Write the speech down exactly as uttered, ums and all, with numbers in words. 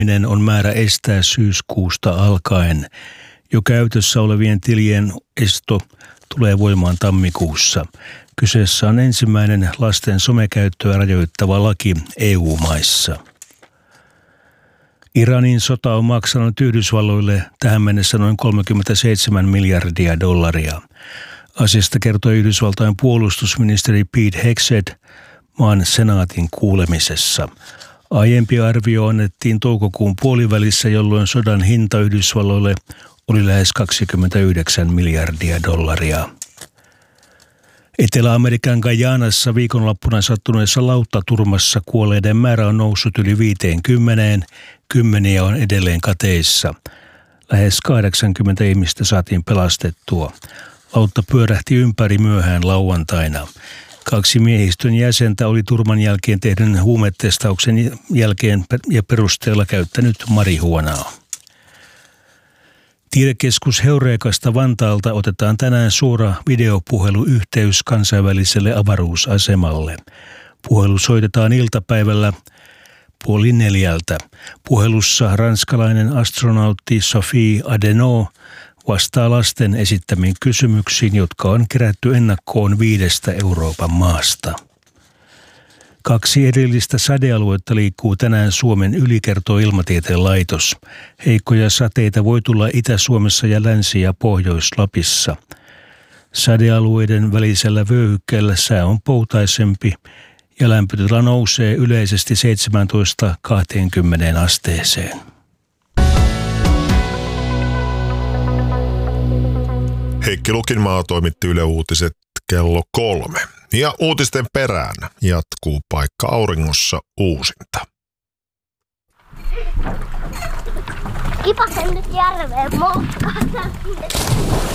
on määrä estää syyskuusta alkaen. Jo käytössä olevien tilien esto tulee voimaan tammikuussa. Kyseessä on ensimmäinen lasten somekäyttöä rajoittava laki E U-maissa. Iranin sota on maksanut Yhdysvalloille tähän mennessä noin kolmekymmentäseitsemän miljardia dollaria. Asiasta kertoi Yhdysvaltain puolustusministeri Pete Hegseth maan senaatin kuulemisessa. Aiempi arvio annettiin toukokuun puolivälissä, jolloin sodan hinta Yhdysvalloille oli lähes kaksikymmentäyhdeksän miljardia dollaria. Etelä-Amerikan Guyanassa viikonloppuna sattuneessa lauttaturmassa kuolleiden määrä on noussut yli viiteenkymmeneen, kymmeniä on edelleen kateissa. Lähes kahdeksankymmentä ihmistä saatiin pelastettua. Lautta pyörähti ympäri myöhään lauantaina. Kaksi miehistön jäsentä oli turman jälkeen tehdyn huumetestauksen jälkeen ja perusteella käyttänyt marihuonaa. Tiedekeskus Heurekasta Vantaalta otetaan tänään suora videopuheluyhteys kansainväliselle avaruusasemalle. Puhelu soitetaan iltapäivällä puoli neljältä. Puhelussa ranskalainen astronautti Sophie Adenau vastaa lasten esittämiin kysymyksiin, jotka on kerätty ennakkoon viidestä Euroopan maasta. Kaksi erillistä sadealuetta liikkuu tänään Suomen yli, kertoo Ilmatieteen laitos. Heikkoja sateita voi tulla Itä-Suomessa ja Länsi- ja Pohjois-Lapissa. Sadealueiden välisellä vyöhykkeellä sää on poutaisempi ja lämpötila nousee yleisesti seitsemäntoista kaksikymmentä asteeseen. Heikki Lukinmaa toimitti Yle Uutiset kello kolme. Ja uutisten perään jatkuu Paikka auringossa uusinta. Kipasen nyt järveen moukkaan.